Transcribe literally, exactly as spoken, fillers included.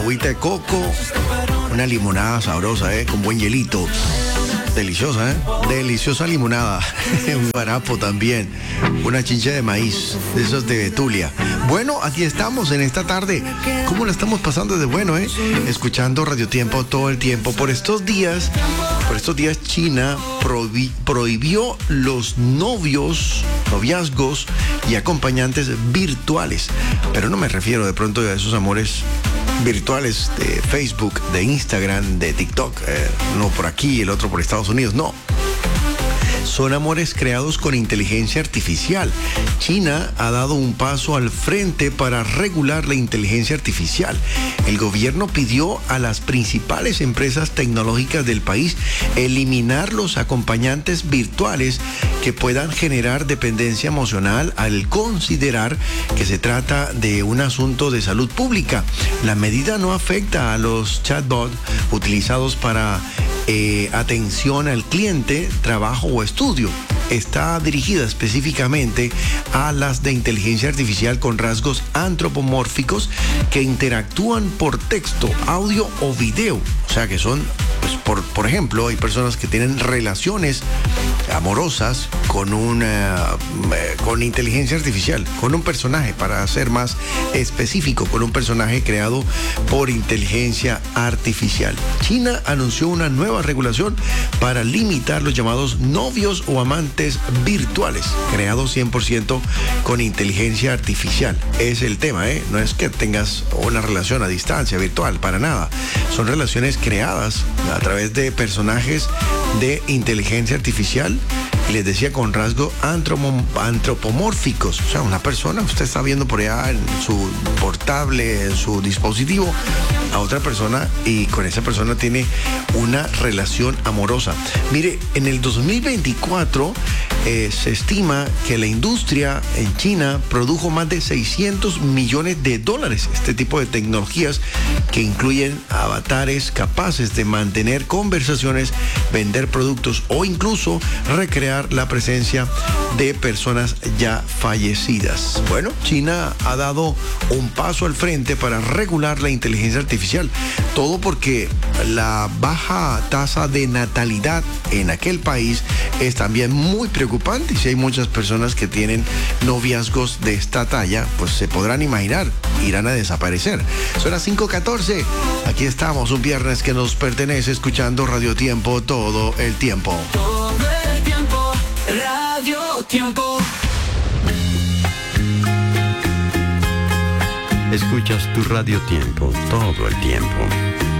agüita de coco, una limonada sabrosa, ¿eh? Con buen hielito. Deliciosa, ¿eh? Deliciosa limonada. Un guarapo también. Una chincha de maíz, de esos de Betulia. Bueno, aquí estamos en esta tarde. ¿Cómo la estamos pasando de bueno, eh? Escuchando Radio Tiempo todo el tiempo. Por estos días, por estos días China prohibi- prohibió los novios, noviazgos y acompañantes virtuales. Pero no me refiero de pronto a esos amores virtuales de Facebook, de Instagram, de TikTok, eh, uno por aquí y el otro por Estados Unidos, no. Son amores creados con inteligencia artificial. China ha dado un paso al frente para regular la inteligencia artificial. El gobierno pidió a las principales empresas tecnológicas del país eliminar los acompañantes virtuales que puedan generar dependencia emocional al considerar que se trata de un asunto de salud pública. La medida no afecta a los chatbots utilizados para eh, atención al cliente, trabajo o estudio. Está dirigida específicamente a las de inteligencia artificial con rasgos antropomórficos que interactúan por texto, audio o video. O sea que son, pues, por, por ejemplo, hay personas que tienen relaciones amorosas con una eh, con inteligencia artificial, con un personaje, para ser más específico, con un personaje creado por inteligencia artificial. China anunció una nueva regulación para limitar los llamados novios o amantes virtuales, creados cien por ciento con inteligencia artificial. Es el tema, ¿eh? No es que tengas una relación a distancia virtual, para nada. Son relaciones creadas a través de personajes de inteligencia artificial, y les decía, con rasgos antropomórficos. O sea, una persona, usted está viendo por allá en su portable, en su dispositivo, a otra persona, y con esa persona tiene una relación amorosa. Mire, en el dos mil veinticuatro eh, se estima que la industria en China produjo más de seiscientos millones de dólares. Este tipo de tecnologías que incluyen avatares capaces de mantener conversaciones, vender productos o incluso recrear la presencia de personas ya fallecidas. Bueno, China ha dado un paso al frente para regular la inteligencia artificial. Todo porque la baja tasa de natalidad en aquel país es también muy preocupante. Y si hay muchas personas que tienen noviazgos de esta talla, pues se podrán imaginar, irán a desaparecer. Son las cinco catorce. Aquí estamos, un viernes que nos pertenece, escuchando Radio Tiempo todo el tiempo. Todo el tiempo, Radio Tiempo. Escuchas tu Radio Tiempo todo el tiempo.